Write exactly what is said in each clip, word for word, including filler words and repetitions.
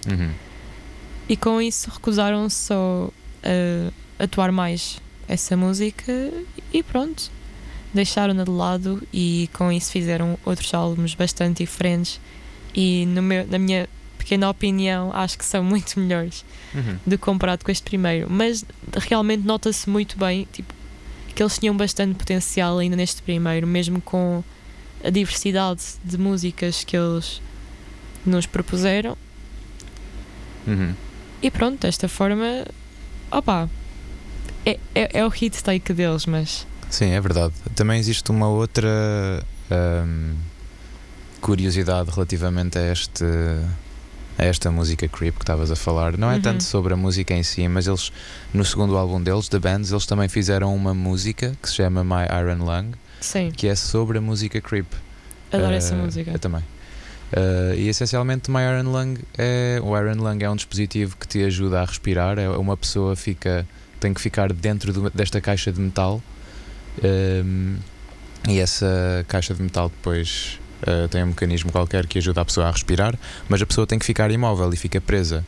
Uhum. E com isso recusaram-se só a atuar mais essa música e pronto, deixaram-na de lado e com isso fizeram outros álbuns bastante diferentes e no meu, na minha pequena opinião acho que são muito melhores Uhum. do que comparado com este primeiro, mas realmente nota-se muito bem tipo, que eles tinham bastante potencial ainda neste primeiro, mesmo com a diversidade de músicas que eles nos propuseram. Uhum. E pronto, desta forma, opa, é, é, é o hit take deles, mas... Sim, é verdade. Também existe uma outra hum, curiosidade relativamente a, este, a esta música Creep que estavas a falar. Não é Uhum. tanto sobre a música em si, mas eles, no segundo álbum deles, The Bands, eles também fizeram uma música que se chama My Iron Lung, Sim, que é sobre a música Creep. adoro Uh, essa música. Eu também. Uh, e essencialmente My Iron Lung é, o Iron Lung é um dispositivo que te ajuda a respirar. É uma pessoa fica, tem que ficar dentro de, desta caixa de metal, um, e essa caixa de metal depois uh, tem um mecanismo qualquer que ajuda a pessoa a respirar, mas a pessoa tem que ficar imóvel e fica presa.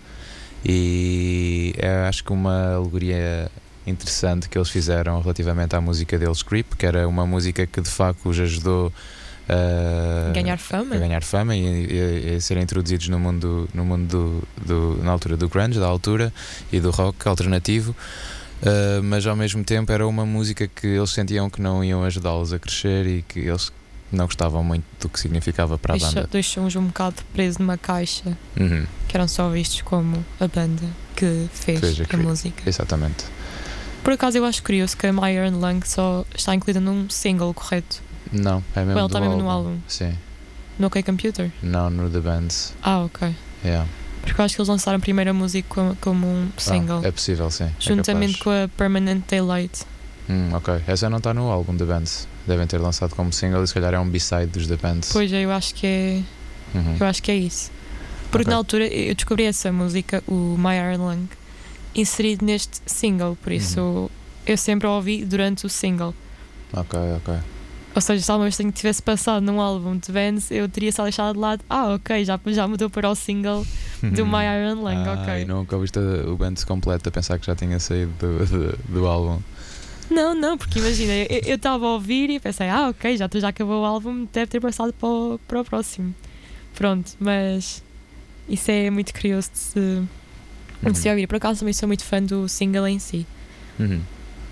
E é, acho que uma alegoria interessante que eles fizeram relativamente à música deles, Creep, que era uma música que de facto os ajudou Uh, Ganhar fama? a ganhar fama e, e, e a serem introduzidos no mundo, no mundo do, do, na altura do grunge, da altura, e do rock alternativo, uh, mas ao mesmo tempo era uma música que eles sentiam que não iam ajudá-los a crescer e que eles não gostavam muito do que significava para a Deixa, banda. deixou-os um bocado presos numa caixa, Uhum. que eram só vistos como a banda que fez, Fez a a Creep. música. Exatamente. Por acaso eu acho curioso que a My Iron Lung só está incluída num single, correto? Não, é mesmo Ou ela do está mesmo álbum. no álbum? Sim, No OK Computer? não no The Bands. Ah, ok. Yeah. Porque eu acho que eles lançaram a primeira música como, como um single, Ah, é possível, sim. juntamente é com a Permanent Daylight. Hum, ok, essa não está no álbum The Bands. Devem ter lançado como single e se calhar é um B-side dos The Bands. Pois é, eu acho que é, Uhum. eu acho que é isso. Porque Ok. na altura eu descobri essa música, o My Iron Lung, inserido neste single, por isso Uhum. eu sempre a ouvi durante o single. Ok, ok. Ou seja, se alguma vez que tivesse passado num álbum de bands, eu teria só deixado de lado. Ah, ok, já, já mudou para o single do My Iron Lung, ah, ok. E nunca ouviste o Bands completo a pensar que já tinha saído do, do, do álbum. Não, não, porque imagina, eu estava a ouvir e pensei, ah, ok, já, já acabou o álbum, deve ter passado para o, para o próximo. Pronto, mas isso é muito curioso de se, Uhum. de se ouvir. Por acaso também sou muito fã do single em si. Uhum.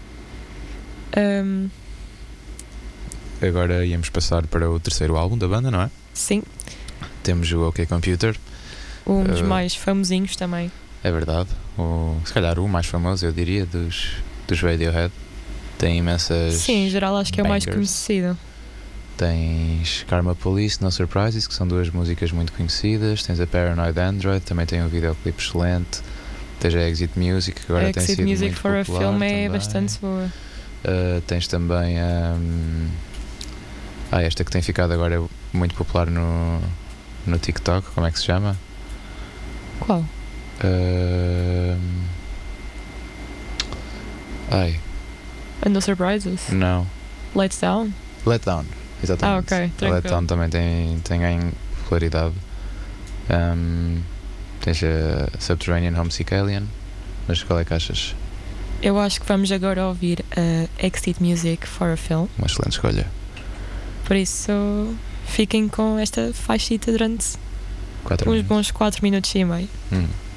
Um, Agora íamos passar para o terceiro álbum da banda, não é? sim, Temos o OK Computer, um dos Uh, mais famosinhos também. é verdade. O, se calhar o mais famoso, eu diria, dos, dos Radiohead. Tem imensas. Sim, em geral acho que é o mais bangers. conhecido. Tens Karma Police, No Surprises, que são duas músicas muito conhecidas. Tens a Paranoid Android, também tem um videoclipe excelente. Tens a Exit Music, que agora A tem Exit sido Music muito for a popular Film é também. bastante boa. Uh, tens também a. Um, ah, esta que tem ficado agora muito popular no, no TikTok, como é que se chama? Qual? Uh, ai, And No Surprises? não. Let's Down? Let Down, exatamente. Ah, ok, A Let tranquilo. Down também tem, tem ganho popularidade. Um, tens a Subterranean Homesick Alien, mas qual é que achas? Eu acho que vamos agora ouvir a Exit Music for a Film. Uma excelente escolha. Por isso, fiquem com esta faixita durante Quatro uns minutos. bons quatro minutos e meio. Hum.